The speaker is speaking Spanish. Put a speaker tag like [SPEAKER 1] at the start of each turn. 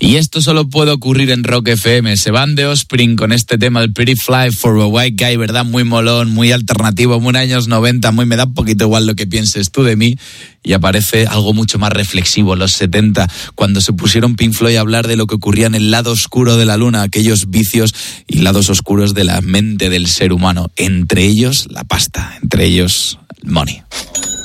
[SPEAKER 1] Y esto solo puede ocurrir en Rock FM. Se van de Offspring con este tema, el Pretty Fly for a White Guy, ¿verdad? Muy molón, muy alternativo, muy años 90, muy me da un poquito igual lo que pienses tú de mí. Y aparece algo mucho más reflexivo, los 70, cuando se pusieron Pink Floyd a hablar de lo que ocurría en el lado oscuro de la luna, aquellos vicios y lados oscuros de la mente del ser humano. Entre ellos, la pasta, entre ellos, el money.